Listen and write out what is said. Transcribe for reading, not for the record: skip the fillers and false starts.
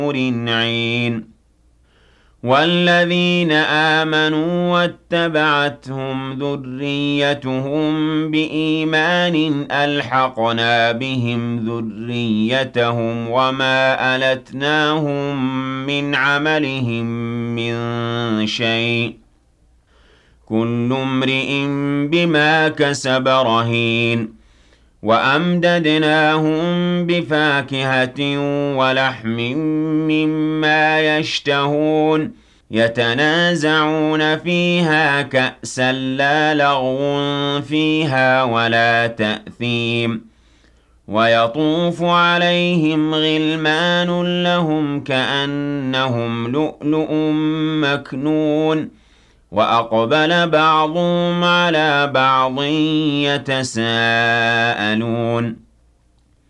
عين والذين آمنوا واتبعتهم ذريتهم بإيمان ألحقنا بهم ذريتهم وما ألتناهم من عملهم من شيء كل امرئ بما كسب رهين وأمددناهم بفاكهة ولحم مما يشتهون يتنازعون فيها كأسا لا لغو فيها ولا تأثيم ويطوف عليهم غلمان لهم كأنهم لؤلؤ مكنون وأقبل بعضهم على بعض يتساءلون